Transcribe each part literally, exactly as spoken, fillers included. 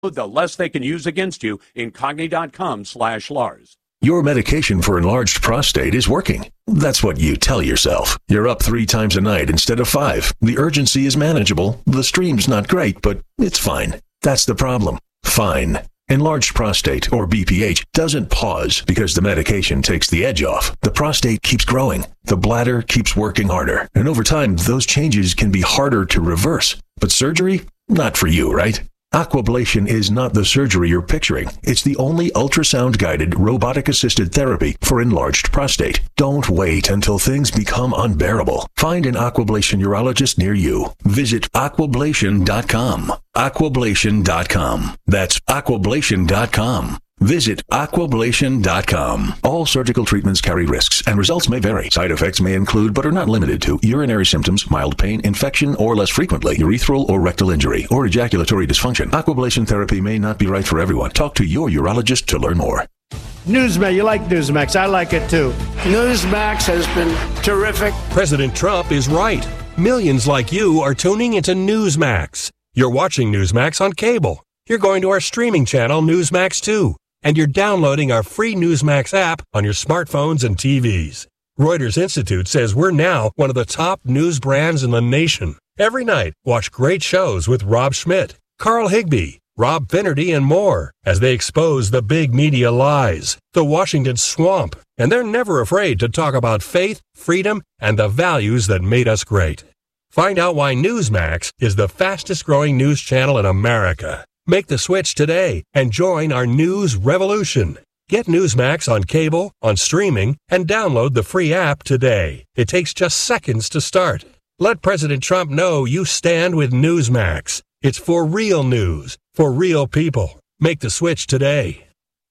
the less they can use against you. Incogni.com slash Lars. Your medication for enlarged prostate is working. That's what you tell yourself. You're up three times a night instead of five. The urgency is manageable. The stream's not great, but it's fine. That's the problem. Fine. Enlarged prostate, or B P H, doesn't pause because the medication takes the edge off. The prostate keeps growing. The bladder keeps working harder. And over time, those changes can be harder to reverse. But surgery? Not for you, right? Aquablation is not the surgery you're picturing. It's the only ultrasound-guided, robotic-assisted therapy for enlarged prostate. Don't wait until things become unbearable. Find an Aquablation urologist near you. Visit aquablation dot com. aquablation dot com. That's aquablation dot com. Visit aquablation dot com. All surgical treatments carry risks, and results may vary. Side effects may include, but are not limited to, urinary symptoms, mild pain, infection, or less frequently, urethral or rectal injury, or ejaculatory dysfunction. Aquablation therapy may not be right for everyone. Talk to your urologist to learn more. Newsmax, you like Newsmax. I like it too. Newsmax has been terrific. President Trump is right. Millions like you are tuning into Newsmax. You're watching Newsmax on cable. You're going to our streaming channel, Newsmax two. And you're downloading our free Newsmax app on your smartphones and T Vs. Reuters Institute says we're now one of the top news brands in the nation. Every night, watch great shows with Rob Schmidt, Carl Higbee, Rob Finnerty, and more as they expose the big media lies, the Washington swamp, and they're never afraid to talk about faith, freedom, and the values that made us great. Find out why Newsmax is the fastest-growing news channel in America. Make the switch today and join our news revolution. Get Newsmax on cable, on streaming, and download the free app today. It takes just seconds to start. Let President Trump know you stand with Newsmax. It's for real news, for real people. Make the switch today.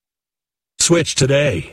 Switch today.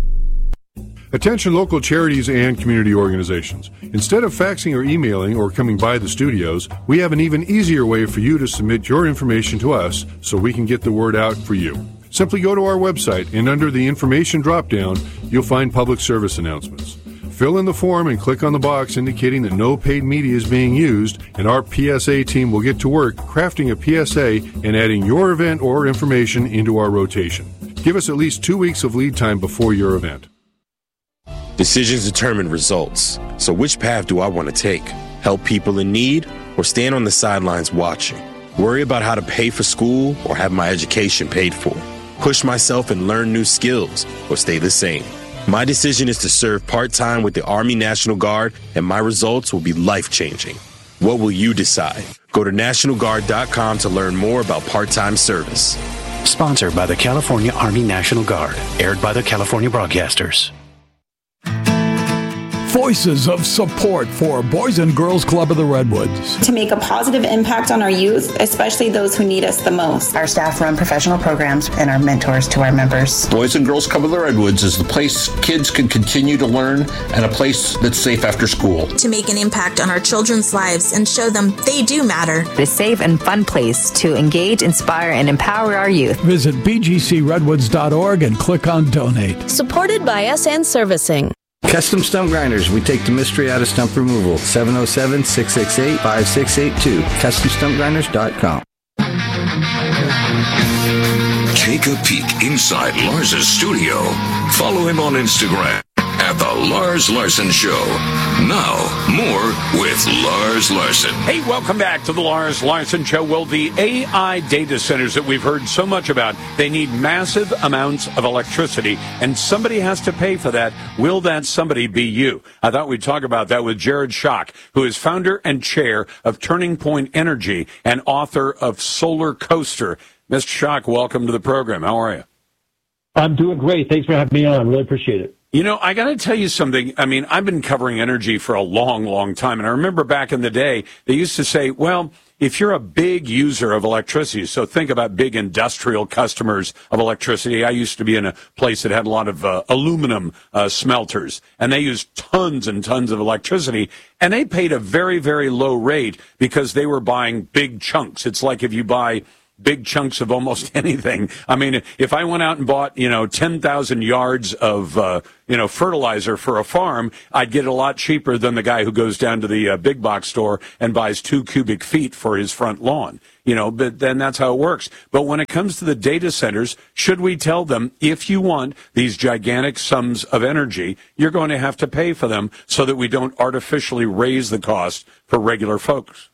Attention local charities and community organizations. Instead of faxing or emailing or coming by the studios, we have an even easier way for you to submit your information to us so we can get the word out for you. Simply go to our website and under the information drop-down, you'll find public service announcements. Fill in the form and click on the box indicating that no paid media is being used, and our P S A team will get to work crafting a P S A and adding your event or information into our rotation. Give us at least two weeks of lead time before your event. Decisions determine results. So which path do I want to take? Help people in need or stand on the sidelines watching? Worry about how to pay for school or have my education paid for? Push myself and learn new skills or stay the same? My decision is to serve part-time with the Army National Guard, and my results will be life-changing. What will you decide? Go to national guard dot com to learn more about part-time service. Sponsored by the California Army National Guard. Aired by the California Broadcasters. Voices of support for Boys and Girls Club of the Redwoods. To make a positive impact on our youth, especially those who need us the most. Our staff run professional programs and are mentors to our members. Boys and Girls Club of the Redwoods is the place kids can continue to learn and a place that's safe after school. To make an impact on our children's lives and show them they do matter. A safe and fun place to engage, inspire, and empower our youth. Visit b g c redwoods dot org and click on Donate. Supported by S N Servicing. Custom Stump Grinders. We take the mystery out of stump removal. seven oh seven, six six eight, five six eight two. custom stump grinders dot com. Take a peek inside Lars's studio. Follow him on Instagram at The Lars Larson Show. Now, more with Lars Larson. Hey, welcome back to The Lars Larson Show. Well, the A I data centers that we've heard so much about, they need massive amounts of electricity, and somebody has to pay for that. Will that somebody be you? I thought we'd talk about that with Jared Schock, who is founder and chair of Turning Point Energy and author of Solar Coaster. Mister Schock, welcome to the program. How are you? I'm doing great. Thanks for having me on. I really appreciate it. You know, I got to tell you something. I mean, I've been covering energy for a long, long time. And I remember back in the day, they used to say, well, if you're a big user of electricity, so think about big industrial customers of electricity. I used to be in a place that had a lot of uh, aluminum uh, smelters, and they used tons and tons of electricity, and they paid a very, very low rate because they were buying big chunks. It's like if you buy big chunks of almost anything. I mean, if I went out and bought, you know, ten thousand yards of, uh, you know, fertilizer for a farm, I'd get it a lot cheaper than the guy who goes down to the uh, big box store and buys two cubic feet for his front lawn. you know, but then that's how it works. But when it comes to the data centers, should we tell them, if you want these gigantic sums of energy, you're going to have to pay for them so that we don't artificially raise the cost for regular folks?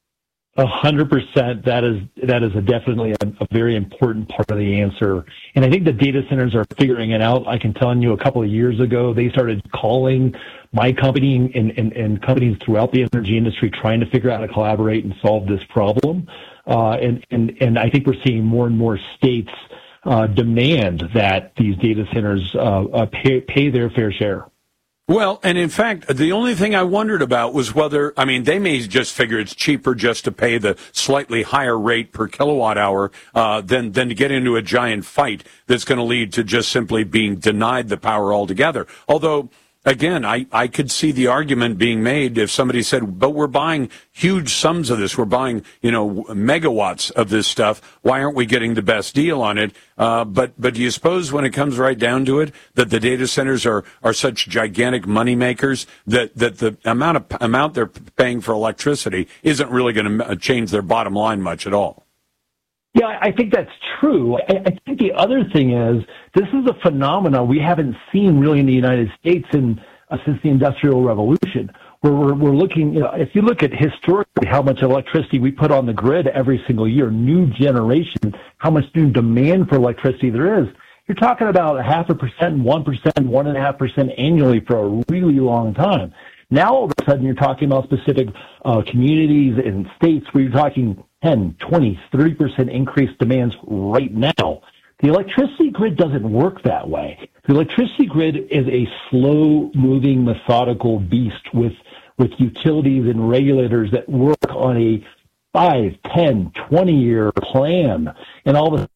A hundred percent. That is that is a definitely a, a very important part of the answer. And I think the data centers are figuring it out. I can tell you a couple of years ago, they started calling my company and, and, and companies throughout the energy industry trying to figure out how to collaborate and solve this problem. Uh, and, and, and I think we're seeing more and more states uh, demand that these data centers uh, uh, pay, pay their fair share. Well, and in fact, the only thing I wondered about was whether, I mean, they may just figure it's cheaper just to pay the slightly higher rate per kilowatt hour uh, than, than to get into a giant fight that's going to lead to just simply being denied the power altogether. Although, again, I, I could see the argument being made if somebody said, but we're buying huge sums of this. We're buying, you know, megawatts of this stuff. Why aren't we getting the best deal on it? Uh, but, but do you suppose when it comes right down to it that the data centers are, are such gigantic money makers that, that the amount of amount they're paying for electricity isn't really going to change their bottom line much at all? Yeah, I think that's true. I, I think the other thing is this is a phenomenon we haven't seen really in the United States in, uh, since the Industrial Revolution, where we're, we're looking, you know, if you look at historically how much electricity we put on the grid every single year, new generation, how much new demand for electricity there is, you're talking about a half a percent, one percent, one and a half percent annually for a really long time. Now, all of a sudden, you're talking about specific uh, communities and states where you're talking ten, twenty, thirty percent increased demands right now. The electricity grid doesn't work that way. The electricity grid is a slow-moving, methodical beast with, with utilities and regulators that work on a five, ten, twenty-year plan. And all of a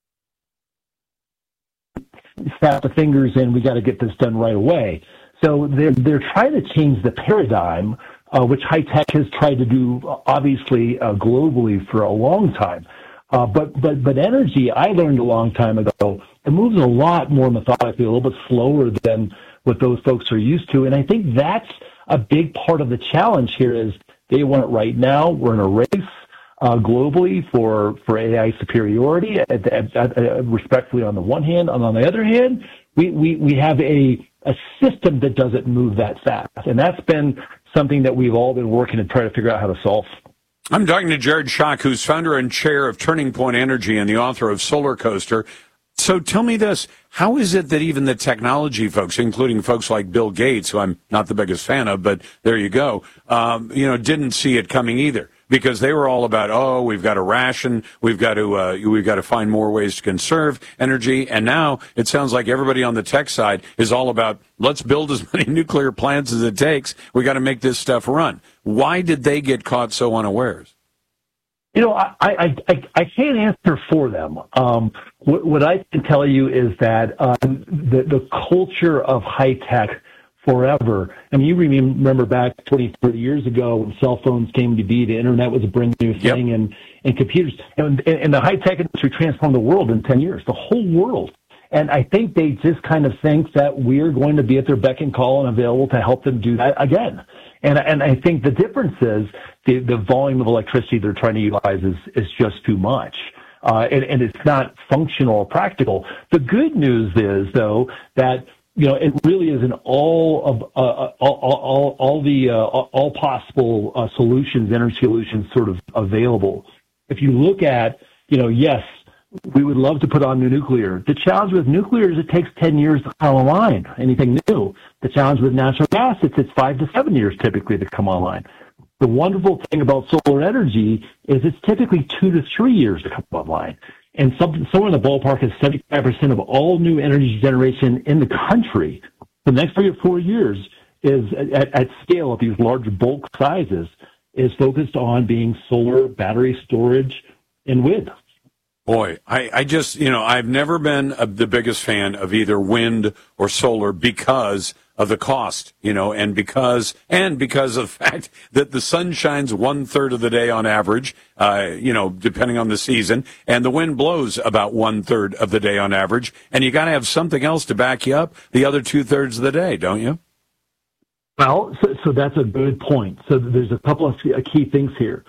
sudden, snap the fingers and we got to get this done right away. So they're, they're trying to change the paradigm, uh, which high tech has tried to do, obviously, uh, globally for a long time. Uh, but, but, but energy, I learned a long time ago, it moves a lot more methodically, a little bit slower than what those folks are used to. And I think that's a big part of the challenge here is they want it right now. We're in a race, uh, globally for, for A I superiority, at, at, at, respectfully on the one hand. And on the other hand, we, we, we have a, a system that doesn't move that fast. And that's been something that we've all been working to try to figure out how to solve. I'm talking to Jared Schock, who's founder and chair of Turning Point Energy and the author of Solar Coaster. So tell me this, how is it that even the technology folks, including folks like Bill Gates, who I'm not the biggest fan of, but there you go, um, you know, didn't see it coming either? Because they were all about, oh, we've got to ration, we've got to uh, we've got to find more ways to conserve energy, and now it sounds like everybody on the tech side is all about, let's build as many nuclear plants as it takes. We got to make this stuff run. Why did they get caught so unawares? You know, I I I, I can't answer for them. Um, what, what I can tell you is that uh, the the culture of high tech. Forever. I mean, you remember back twenty, thirty years ago when cell phones came to be, the internet was a brand new thing, yep. and, and computers, and, and the high-tech industry transformed the world in ten years, the whole world. And I think they just kind of think that we're going to be at their beck and call and available to help them do that again. And, and I think the difference is the, the volume of electricity they're trying to utilize is, is just too much. Uh, and, and it's not functional or practical. The good news is, though, that you know, it really is an all of uh, all, all, all the uh, all possible uh, solutions, energy solutions, sort of available. If you look at, you know, yes, we would love to put on new nuclear. The challenge with nuclear is it takes ten years to come online. Anything new. The challenge with natural gas, it's it's five to seven years typically to come online. The wonderful thing about solar energy is it's typically two to three years to come online. And some, somewhere in the ballpark is seventy-five percent of all new energy generation in the country. The next three or four years is at, at scale of these large bulk sizes is focused on being solar, battery storage, and wind. Boy, I, I just, you know, I've never been a, the biggest fan of either wind or solar because of the cost, you know, and because and because of the fact that the sun shines one third of the day on average, uh, you know, depending on the season, and the wind blows about one third of the day on average, and you got to have something else to back you up the other two thirds of the day, don't you? Well, so, so that's a good point. So there's a couple of key things here.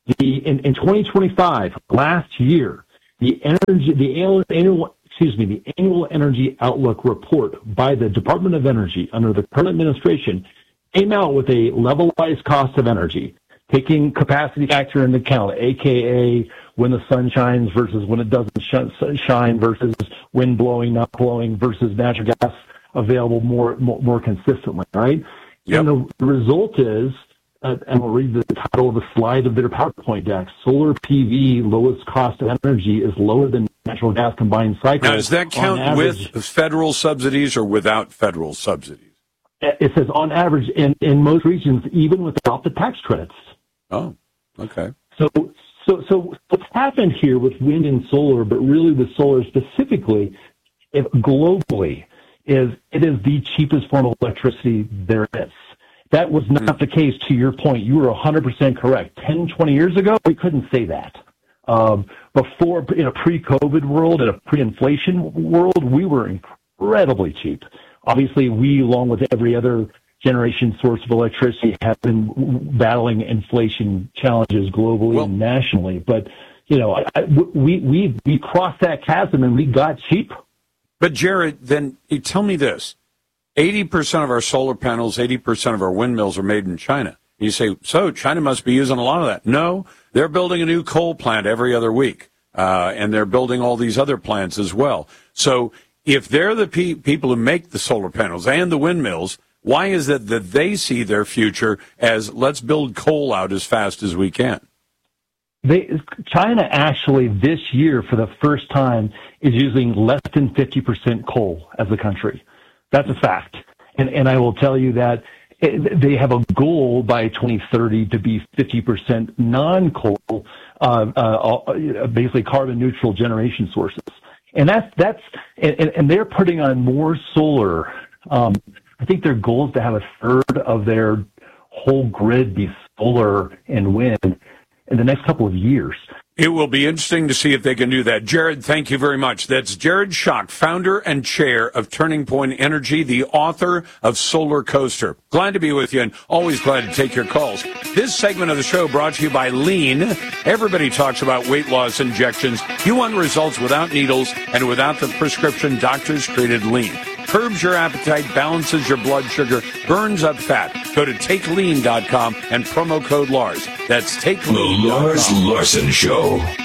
The in, in twenty twenty-five, last year, the energy, the annual, annual, excuse me, the annual energy outlook report by the Department of Energy under the current administration came out with a levelized cost of energy, taking capacity factor into account, aka when the sun shines versus when it doesn't sh- shine, versus wind blowing, not blowing, versus natural gas available more more, more consistently, right? Yep. And the, the result is. Uh, and we'll read the title of the slide of their PowerPoint deck. Solar P V lowest cost of energy is lower than natural gas combined cycle. Now, does that count with federal subsidies or without federal subsidies? It says on average in, in most regions, even without the tax credits. Oh, okay. So, so, so what's happened here with wind and solar, but really with solar specifically, if globally, is it is the cheapest form of electricity there is. That was not the case, to your point. You were one hundred percent correct. ten, twenty years ago, we couldn't say that. Um, before, in a pre-COVID world, in a pre-inflation world, we were incredibly cheap. Obviously, we, along with every other generation source of electricity, have been battling inflation challenges globally well, and nationally. But, you know, I, I, we, we, we crossed that chasm and we got cheap. But, Jared, then tell me this. eighty percent of our solar panels, eighty percent of our windmills are made in China. You say, so China must be using a lot of that. No, they're building a new coal plant every other week, uh, and they're building all these other plants as well. So if they're the pe- people who make the solar panels and the windmills, why is it that they see their future as let's build coal out as fast as we can? They, China actually this year, for the first time, is using less than fifty percent coal as a country. That's a fact. And, and I will tell you that it, they have a goal by twenty thirty to be fifty percent non-coal, uh, uh, basically carbon neutral generation sources. And that's, that's, and, and they're putting on more solar. Um, I think their goal is to have a third of their whole grid be solar and wind in the next couple of years. It will be interesting to see if they can do that. Jared, thank you very much. That's Jared Schock, founder and chair of Turning Point Energy, the author of Solar Coaster. Glad to be with you and always glad to take your calls. This segment of the show brought to you by Lean. Everybody talks about weight loss injections. You want results without needles and without the prescription. Doctors created Lean. Curbs your appetite, balances your blood sugar, burns up fat. Go to take lean dot com and promo code Lars. That's take lean dot com. The Lars Larson Show.